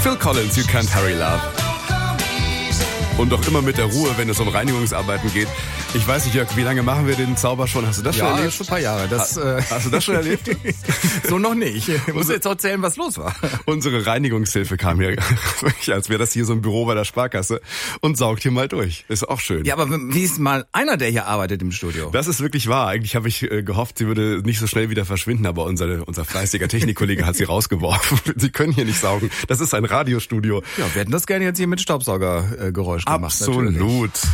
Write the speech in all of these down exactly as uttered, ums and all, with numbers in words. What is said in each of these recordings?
Phil Collins, You Can't Hurry Love. Und doch immer mit der Ruhe, wenn es um Reinigungsarbeiten geht. Ich weiß nicht, Jörg, wie lange machen wir den Zauber schon? Hast du das ja, schon erlebt? schon ein paar Jahre. Das, ha, hast du das schon erlebt? So noch nicht. Ich muss jetzt erzählen, was los war. Unsere Reinigungshilfe kam hier, als wäre das hier so ein Büro bei der Sparkasse, und saugt hier mal durch. Ist auch schön. Ja, aber wie ist mal einer, der hier arbeitet im Studio? Das ist wirklich wahr. Eigentlich habe ich äh, gehofft, sie würde nicht so schnell wieder verschwinden, aber unser, unser fleißiger Technikkollege hat sie rausgeworfen. Sie können hier nicht saugen. Das ist ein Radiostudio. Ja, wir hätten das gerne jetzt hier mit Staubsaugergeräusch gemacht. Absolut. Natürlich.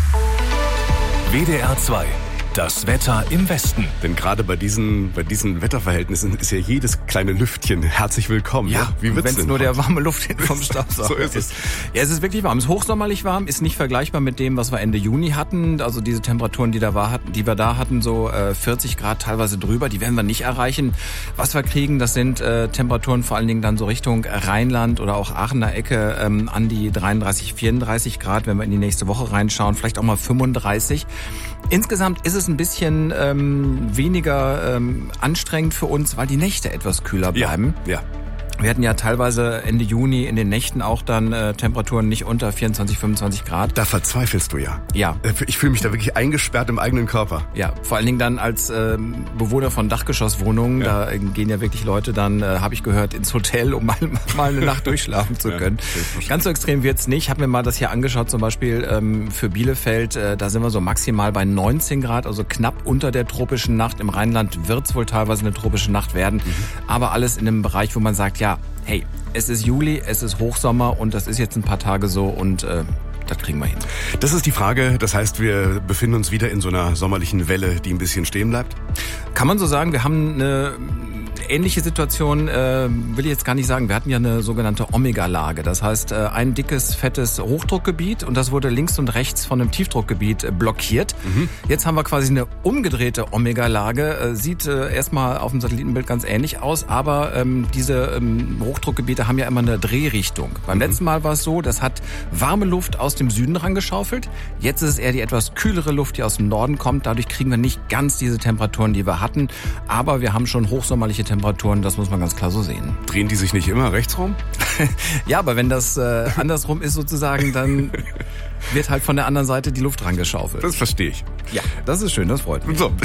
W D R zwei. Das Wetter im Westen. Denn gerade bei diesen, bei diesen Wetterverhältnissen ist ja jedes kleine Lüftchen herzlich willkommen. Ja, ja? Wie wird's wenn es denn nur heute? der warme Luft vom Staubsauger So ist es. Ja, es ist wirklich warm. Es ist hochsommerlich warm, ist nicht vergleichbar mit dem, was wir Ende Juni hatten. Also diese Temperaturen, die, da war, die wir da hatten, so äh, vierzig Grad teilweise drüber, die werden wir nicht erreichen. Was wir kriegen, das sind äh, Temperaturen vor allen Dingen dann so Richtung Rheinland oder auch Aachener Ecke ähm, an die dreiunddreißig, vierunddreißig Grad, wenn wir in die nächste Woche reinschauen, vielleicht auch mal fünfunddreißig. Insgesamt ist es ein bisschen ähm, weniger ähm, anstrengend für uns, weil die Nächte etwas kühler bleiben. Ja, ja. Wir hatten ja teilweise Ende Juni in den Nächten auch dann äh, Temperaturen nicht unter vierundzwanzig, fünfundzwanzig Grad. Da verzweifelst du ja. Ja. Ich fühle mich da wirklich eingesperrt im eigenen Körper. Ja, vor allen Dingen dann als ähm, Bewohner von Dachgeschosswohnungen, Ja. da äh, gehen ja wirklich Leute dann, äh, habe ich gehört, ins Hotel, um mal, mal eine Nacht durchschlafen zu können. Ja, Ganz so extrem wird's nicht. Ich habe mir mal das hier angeschaut, zum Beispiel ähm, für Bielefeld, äh, da sind wir so maximal bei neunzehn Grad, also knapp unter der tropischen Nacht. Im Rheinland wird's wohl teilweise eine tropische Nacht werden, mhm. aber alles in einem Bereich, wo man sagt, ja, hey, es ist Juli, es ist Hochsommer und das ist jetzt ein paar Tage so und äh, das kriegen wir hin. Das ist die Frage, das heißt, wir befinden uns wieder in so einer sommerlichen Welle, die ein bisschen stehen bleibt? Kann man so sagen, wir haben eine ähnliche Situation, äh, will ich jetzt gar nicht sagen. Wir hatten ja eine sogenannte Omega-Lage. Das heißt, äh, ein dickes, fettes Hochdruckgebiet und das wurde links und rechts von einem Tiefdruckgebiet äh, blockiert. Mhm. Jetzt haben wir quasi eine umgedrehte Omega-Lage. Äh, sieht äh, erstmal auf dem Satellitenbild ganz ähnlich aus, aber ähm, diese ähm, Hochdruckgebiete haben ja immer eine Drehrichtung. Beim mhm. letzten Mal war es so, das hat warme Luft aus dem Süden rangeschaufelt. Jetzt ist es eher die etwas kühlere Luft, die aus dem Norden kommt. Dadurch kriegen wir nicht ganz diese Temperaturen, die wir hatten. Aber wir haben schon hochsommerliche Temperaturen, das muss man ganz klar so sehen. Drehen die sich nicht immer rechts rum? Ja, aber wenn das äh, andersrum ist sozusagen, dann wird halt von der anderen Seite die Luft rangeschaufelt. Das verstehe ich. Ja, das ist schön, das freut mich. So,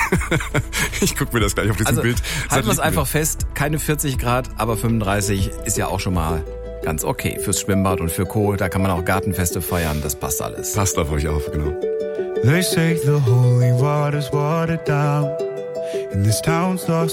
ich gucke mir das gleich auf diesem also, Bild. Halten wir es einfach fest, keine vierzig Grad, aber fünfunddreißig ist ja auch schon mal ganz okay fürs Schwimmbad und für Co. Da kann man auch Gartenfeste feiern, das passt alles. Passt auf euch auf, genau. They say the holy water's watered down and this town's lost